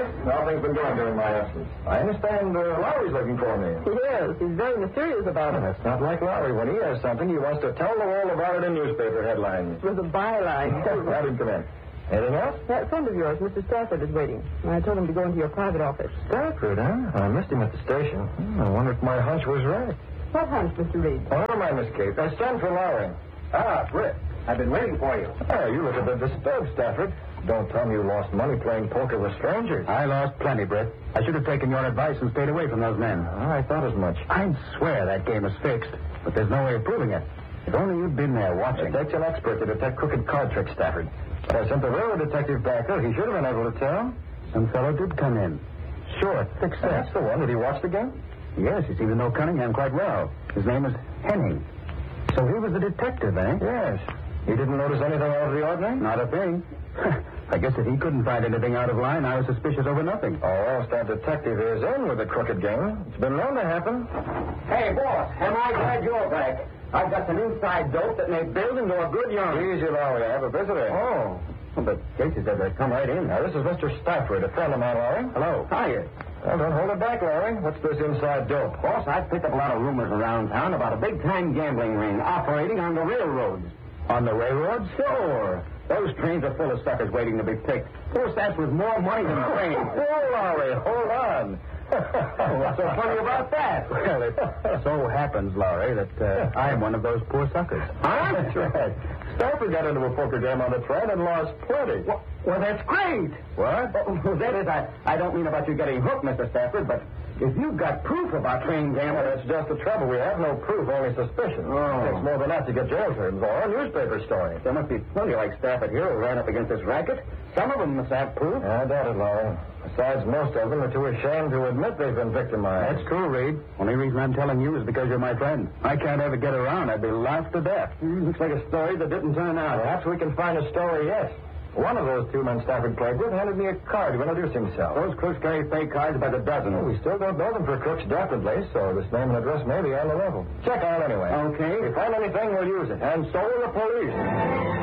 Nothing's been doing during my absence. I understand Lowry's looking for me. He is. He's very mysterious about it. That's not like Lowry. When he has something, he wants to tell the world about it in newspaper headlines. With a byline. Have him come in. Anything else? That friend of yours, Mr. Stafford, is waiting. I told him to go into your private office. Stafford, huh? I missed him at the station. I wonder if my hunch was right. What hunch, Mr. Reed? Oh, never mind, Miss Kate. I sent for Lowry. Ah, Britt. I've been waiting for you. Oh, you look a bit disturbed, Stafford. Don't tell me you lost money playing poker with strangers. I lost plenty, Britt. I should have taken your advice and stayed away from those men. I thought as much. I'd swear that game is fixed, but there's no way of proving it. If only you'd been there watching. It takes an expert to detect crooked card tricks, Stafford. But I sent the railroad detective back there. He should have been able to tell. Some fellow did come in. Sure, fixed that. That's the one. Did he watch the game? Yes, he seemed to know Cunningham quite well. His name is Henning. So he was the detective, eh? Yes. He didn't notice anything out of the ordinary? Not a thing. I guess if he couldn't find anything out of line, I was suspicious over nothing. Oh, else that detective is in with the crooked game. It's been known to happen. Hey, boss, am I glad you're back? I've got some inside dope that may build into a good yarn. Easy, Lowry. I have a visitor. Oh. But Casey said they'd come right in. Now, this is Mr. Stafford, a friend of mine, Lowry. Hello. Hiya. Well, don't hold it back, Lowry. What's this inside dope? Boss, I've picked up a lot of rumors around town about a big-time gambling ring operating on the railroads. On the railroads? Sure. Those trains are full of suckers waiting to be picked. Poor Stats with more money than trains. Oh, Lowry, hold on. What's so funny about that? Well, it so happens, Lowry, that I'm one of those poor suckers. Huh? That's right. Stafford got into a poker game on the train and lost plenty. Well, that's great. What? Oh, that is, I don't mean about you getting hooked, Mr. Stafford, but if you've got proof about train gambling... Well, that's just the trouble. We have no proof, only suspicion. Oh. It takes more than that to get jail terms or a newspaper story. There must be plenty like Stafford here who ran up against this racket. Some of them must have proof. I doubt it, Lowry. Besides, most of them are too ashamed to admit they've been victimized. That's true, Reed. Only reason I'm telling you is because you're my friend. I can't ever get around. I'd be laughed to death. Looks like a story that didn't turn out. Perhaps we can find a story yet. One of those two men Stafford played with handed me a card to introduce himself. Those crooks carry fake cards by the dozen. Well, we still don't know them for crooks definitely, so this name and address may be on the level. Check on it anyway. Okay. If we find anything, we'll use it. And so will the police.